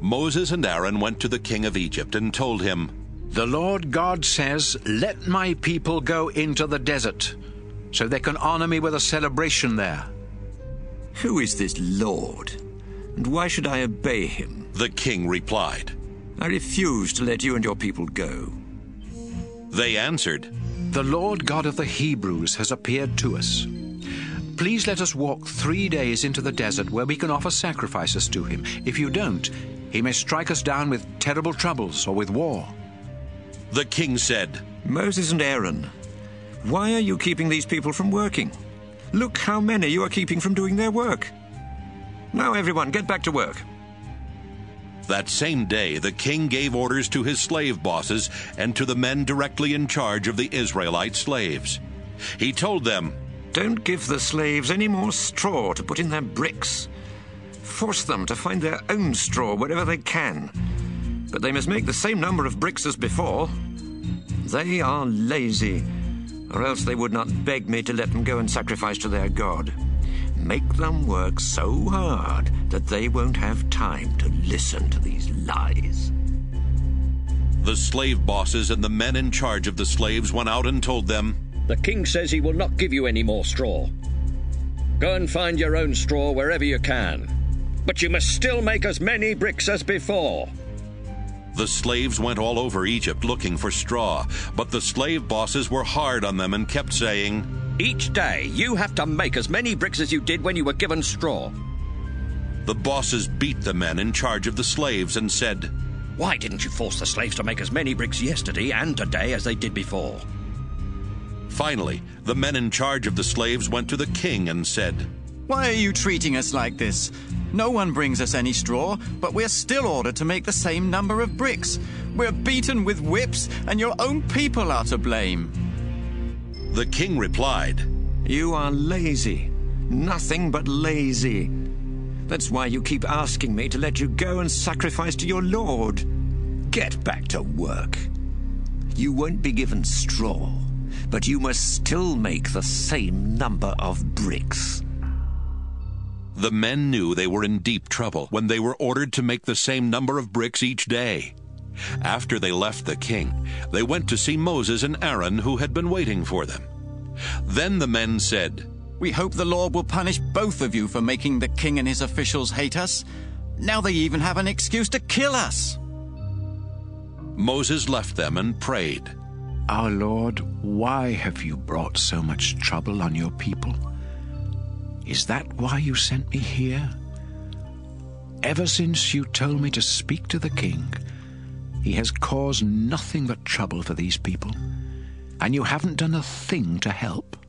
Moses and Aaron went to the king of Egypt and told him, "The Lord God says, 'Let my people go into the desert, so they can honor me with a celebration there.'" "Who is this Lord, and why should I obey him?" The king replied. "I refuse to let you and your people go." They answered, "The Lord God of the Hebrews has appeared to us. Please let us walk 3 days into the desert where we can offer sacrifices to him. If you don't, he may strike us down with terrible troubles or with war." The king said, "Moses and Aaron, why are you keeping these people from working? Look how many you are keeping from doing their work. Now everyone, get back to work." That same day the king gave orders to his slave bosses and to the men directly in charge of the Israelite slaves. He told them, "Don't give the slaves any more straw to put in their bricks. Force them to find their own straw wherever they can. But they must make the same number of bricks as before. They are lazy, or else they would not beg me to let them go and sacrifice to their God. Make them work so hard that they won't have time to listen to these lies." The slave bosses and the men in charge of the slaves went out and told them, "The king says he will not give you any more straw. Go and find your own straw wherever you can. But you must still make as many bricks as before." The slaves went all over Egypt looking for straw, but the slave bosses were hard on them and kept saying, "Each day you have to make as many bricks as you did when you were given straw." The bosses beat the men in charge of the slaves and said, "Why didn't you force the slaves to make as many bricks yesterday and today as they did before?" Finally, the men in charge of the slaves went to the king and said, "Why are you treating us like this? No one brings us any straw, but we're still ordered to make the same number of bricks. We're beaten with whips, and your own people are to blame." The king replied, "You are lazy, nothing but lazy. That's why you keep asking me to let you go and sacrifice to your Lord. Get back to work. You won't be given straw, but you must still make the same number of bricks." The men knew they were in deep trouble when they were ordered to make the same number of bricks each day. After they left the king, they went to see Moses and Aaron, who had been waiting for them. Then the men said, "We hope the Lord will punish both of you for making the king and his officials hate us. Now they even have an excuse to kill us." Moses left them and prayed, "Our Lord, why have you brought so much trouble on your people? Is that why you sent me here? Ever since you told me to speak to the king, he has caused nothing but trouble for these people, and you haven't done a thing to help."